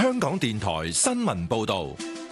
香港電台新聞報道。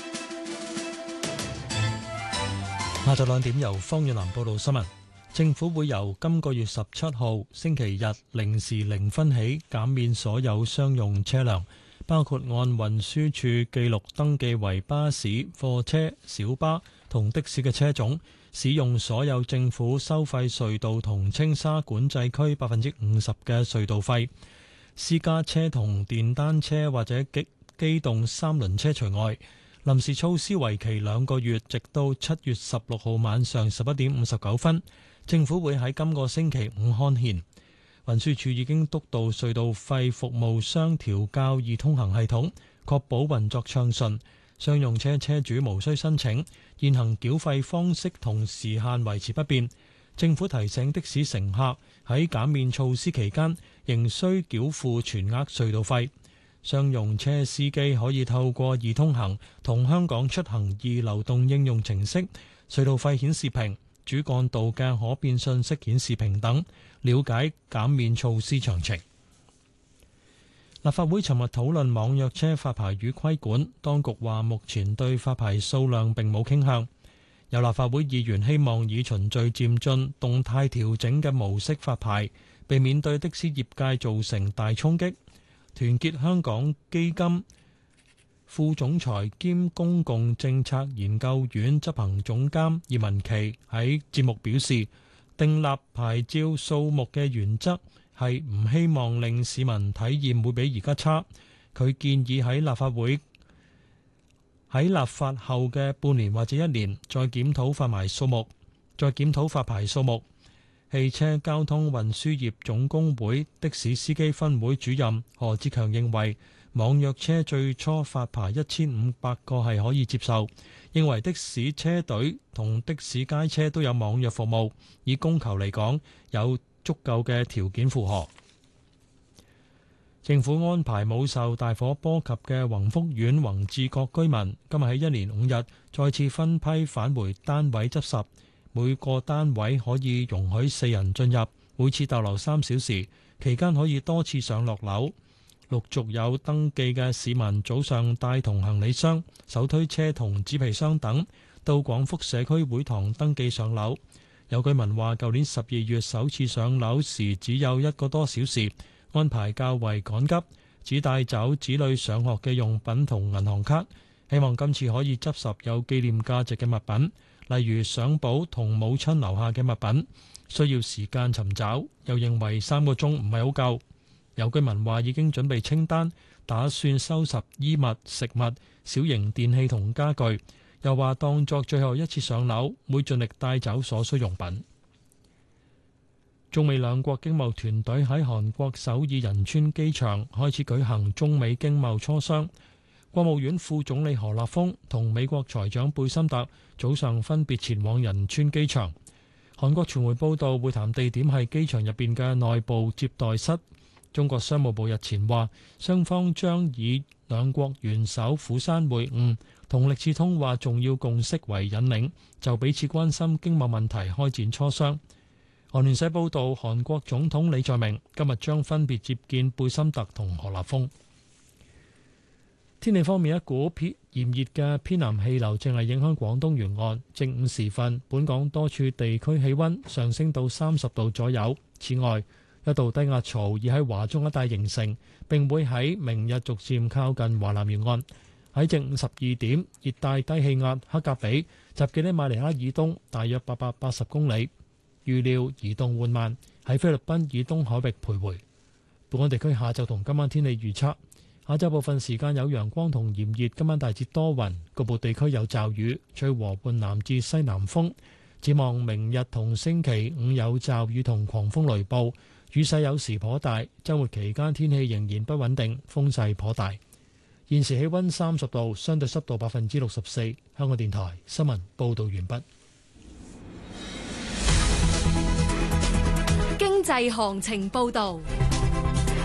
下晝2點由方遠南報道新聞。政府會由今個月17號星期日0時0分起減免所有商用車輛，包括按運輸署記錄登記為巴士、貨車、小巴同的士嘅車種，使用所有政府收費隧道同青沙管制區50%嘅隧道費。私家車同電單車或者機動三輪車除外。臨時措施為期2個月，直到7月16號晚上11點59分。政府會喺今個星期五刊憲。運輸署已經督導隧道費服務商調校易通行系統，確保運作暢順。商用車車主無需申請，現行繳費方式同時限維持不變。政府提醒的士乘客喺減免措施期間，仍需繳付全額隧道費。商用車司機可以透過易通行同香港出行易流動應用程式、隧道費顯示屏、主幹道嘅可變信息顯示屏等，了解減免措施詳情。立法會尋日討論網約車發牌與規管，當局話目前對發牌數量並冇傾向。有立法會議員希望以循序漸進、動態調整嘅模式發牌，避免對的士業界造成大衝擊。團結香港基金副總裁兼公共政策研究院執行總監葉文琪喺節目表示，訂立牌照數目嘅原則係唔希望令市民體驗會比而家差。佢建議喺立法後嘅半年或者1年再檢討發牌數目。汽車交通運輸業總工會的士司機分會主任何志強認為，網約車最初發牌1500個係可以接受，認為的士車隊同的士街車都有網約服務，以供求嚟講有足夠嘅條件符合。政府安排冇受大火波及嘅宏福苑宏志閣居民，今日喺1連5日再次分批返回單位執拾。每個單位可以容許4人進入，每次逗留3小時，期間可以多次上落樓。陸續有登記嘅市民早上帶同行李箱、手推車同紙皮箱等到廣福社區會堂登記上樓。有居民話，舊年12月首次上樓時只有1個多小時，安排較為趕急，只帶走子女上學嘅用品同銀行卡，希望今次可以執拾有紀念價值嘅物品。例如相簿同母親留下嘅物品，需要時間尋找，又認為3個鐘唔係好夠。有居民話已經準備清單，打算收拾衣物、食物、小型電器同家具，又話當作最後一次上樓，會盡力帶走所需用品。中美兩國經貿團隊喺韓國首爾仁川機場開始舉行中美經貿磋商。國務院副總理何立峰同美國財長貝森特早上分別前往仁川機場。韓國傳媒報道，會談地點係機場入邊嘅內部接待室。中國商務部日前話，雙方將以兩國元首釜山會晤同歷次通話重要共識為引領，就彼此關心經貿問題開展磋商。韓聯社報道，韓國總統李在明今日將分別接見貝森特同何立峰。天氣方面，一股炎熱嘅偏南氣流正係影響廣東沿岸。正午時分，本港多處地區氣溫上升到30度左右。此外，一道低壓槽已喺華中一帶形成，並會喺明日逐漸靠近華南沿岸。喺正午12點，熱帶低氣壓克格比集結喺馬尼拉以東大約880公里，預料移動緩慢，喺菲律賓以東海域徘徊。本港地區下晝同今晚天氣預測。下晝部分時間有陽光同炎熱，今晚大致多雲，局部地區有驟雨，吹和緩南至西南風。展望明日同星期五有驟雨同狂風雷暴，雨勢有時頗大。週末期間天氣仍然不穩定，風勢頗大。現時氣溫30度，相對濕度64%。香港電台新聞報導完畢。 經濟行情報導。